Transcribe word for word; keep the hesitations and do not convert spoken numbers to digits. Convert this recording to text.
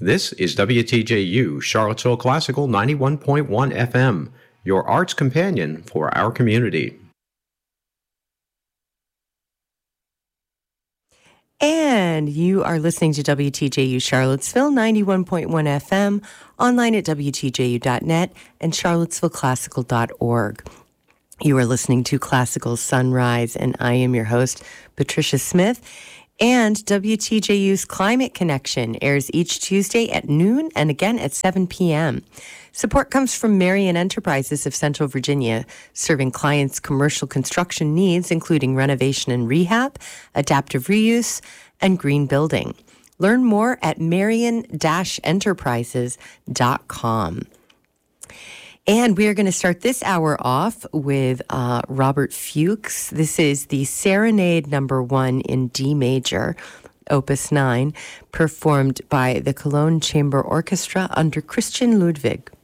This is W T J U, Charlottesville Classical ninety-one point one F M, your arts companion for our community. And you are listening to W T J U Charlottesville ninety-one point one F M, online at W T J U dot net and charlottesville classical dot org. You are listening to Classical Sunrise, and I am your host, Patricia Smith. And W T J U's Climate Connection airs each Tuesday at noon and again at seven p.m. Support comes from Marion Enterprises of Central Virginia, serving clients' commercial construction needs, including renovation and rehab, adaptive reuse, and green building. Learn more at marion dash enterprises dot com. And we are going to start this hour off with uh, Robert Fuchs. This is the Serenade Number One in D Major, Opus nine, performed by the Cologne Chamber Orchestra under Christian Ludwig.